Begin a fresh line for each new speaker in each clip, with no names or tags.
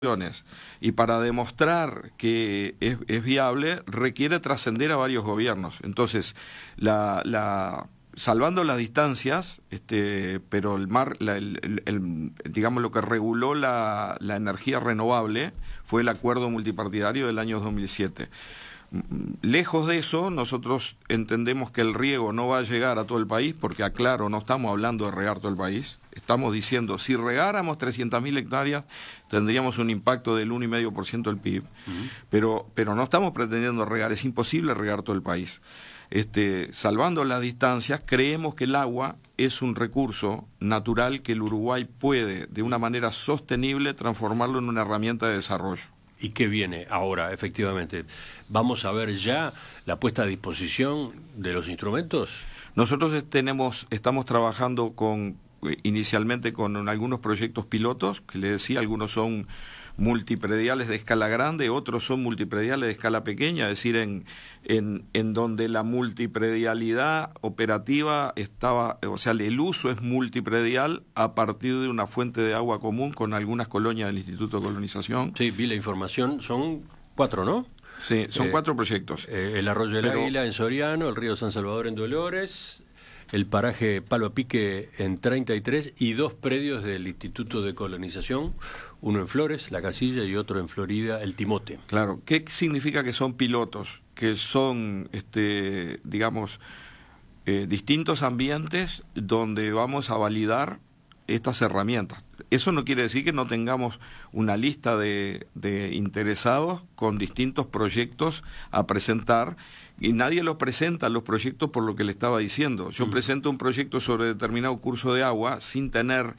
Y para demostrar que es viable requiere trascender a varios gobiernos. Entonces, salvando las distancias, pero digamos lo que reguló la energía renovable fue el acuerdo multipartidario del año 2007. Lejos de eso, nosotros entendemos que el riego no va a llegar a todo el país, porque aclaro, no estamos hablando de regar todo el país. Estamos diciendo, si regáramos 300.000 hectáreas, tendríamos un impacto del 1,5% del PIB. Pero no estamos pretendiendo regar, es imposible regar todo el país. Salvando las distancias, creemos que el agua es un recurso natural que el Uruguay puede, de una manera sostenible, transformarlo en una herramienta de desarrollo.
¿Y qué viene ahora, efectivamente? ¿Vamos a ver ya la puesta a disposición de los instrumentos?
Nosotros estamos trabajando inicialmente con algunos proyectos pilotos, que les decía, algunos son multiprediales de escala grande, otros son multiprediales de escala pequeña, es decir, en donde la multipredialidad operativa estaba, o sea, el uso es multipredial a partir de una fuente de agua común con algunas colonias del Instituto de Colonización.
Sí, vi la información, son 4, ¿no?
Sí, son 4 proyectos.
El Arroyo del Águila en Soriano, el río San Salvador en Dolores, el paraje Palo a Pique en 33 y 2 predios del Instituto de Colonización, uno en Flores, La Casilla, y otro en Florida, el Timote.
Claro, ¿qué significa que son pilotos? Que son, digamos, distintos ambientes donde vamos a validar estas herramientas. Eso no quiere decir que no tengamos una lista de interesados con distintos proyectos a presentar, y nadie los presenta los proyectos por lo que le estaba diciendo. Yo presento un proyecto sobre determinado curso de agua sin tener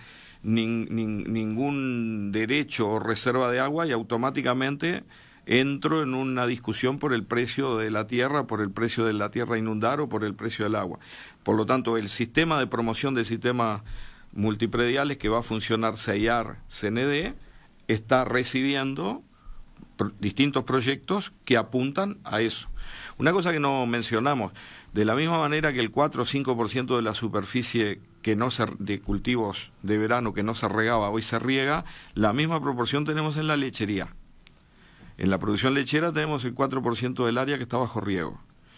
ningún derecho o reserva de agua, y automáticamente entro en una discusión por el precio de la tierra, por el precio de la tierra a inundar o por el precio del agua. Por lo tanto, el sistema de promoción de sistemas multiprediales que va a funcionar CEIAR-CND está recibiendo distintos proyectos que apuntan a eso. Una cosa que no mencionamos, de la misma manera que el 4 o 5% de la superficie de cultivos de verano que no se regaba hoy se riega, la misma proporción tenemos en la lechería. En la producción lechera tenemos el 4% del área que está bajo riego.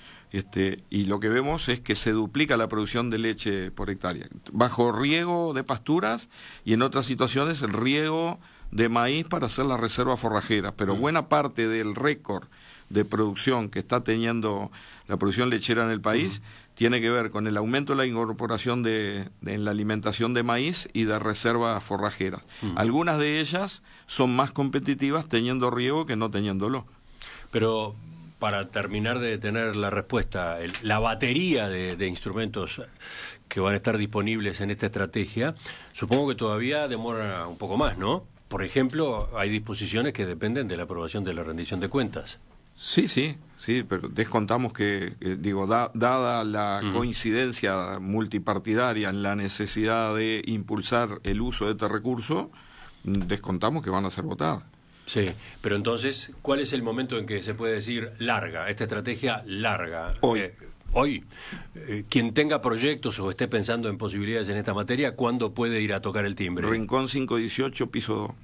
Y lo que vemos es que se duplica la producción de leche por hectárea. Bajo riego de pasturas y en otras situaciones el riego de maíz para hacer las reservas forrajeras. Pero buena parte del récord de producción que está teniendo la producción lechera en el país tiene que ver con el aumento de la incorporación en la alimentación de maíz y de reservas forrajeras. Algunas de ellas son más competitivas teniendo riego que no teniéndolo.
Pero para terminar de tener la respuesta, la batería de instrumentos que van a estar disponibles en esta estrategia, supongo que todavía demora un poco más, ¿no? Por ejemplo, hay disposiciones que dependen de la aprobación de la rendición de cuentas.
Sí, pero descontamos que, dada la coincidencia multipartidaria en la necesidad de impulsar el uso de este recurso, descontamos que van a ser votadas.
Sí, pero entonces, ¿cuál es el momento en que se puede decir larga, esta estrategia larga? Hoy, quien tenga proyectos o esté pensando en posibilidades en esta materia, ¿cuándo puede ir a tocar el timbre?
Rincón 518, piso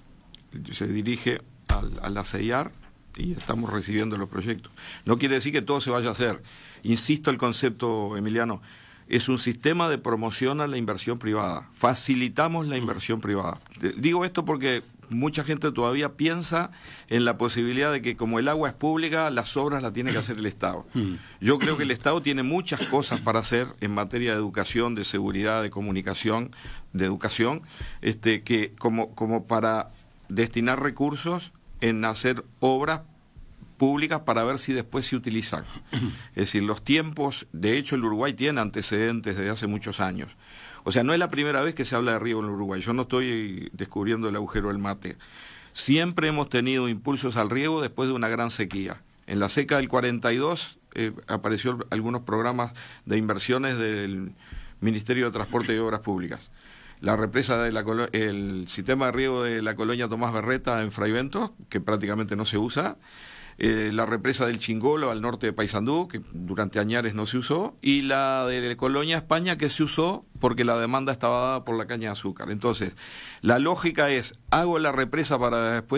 2. Se dirige a la CEIAR y estamos recibiendo los proyectos. No quiere decir que todo se vaya a hacer. Insisto, el concepto, Emiliano, es un sistema de promoción a la inversión privada. Facilitamos la inversión privada. Digo esto porque mucha gente todavía piensa en la posibilidad de que, como el agua es pública, las obras las tiene que hacer el Estado. Yo creo que el Estado tiene muchas cosas para hacer en materia de educación, de seguridad, de comunicación, de educación, que como para destinar recursos en hacer obras públicas para ver si después se utilizan. Es decir, los tiempos, de hecho el Uruguay tiene antecedentes desde hace muchos años. O sea, no es la primera vez que se habla de riego en el Uruguay. Yo no estoy descubriendo el agujero del mate. Siempre hemos tenido impulsos al riego después de una gran sequía. En la seca del 42 apareció algunos programas de inversiones del Ministerio de Transporte y Obras Públicas. La represa el sistema de riego de la colonia Tomás Berreta en Fraiventos, que prácticamente no se usa, la represa del Chingolo al norte de Paysandú, que durante añares no se usó, y la de Colonia, España, que se usó porque la demanda estaba dada por la caña de azúcar. Entonces, la lógica es, hago la represa para después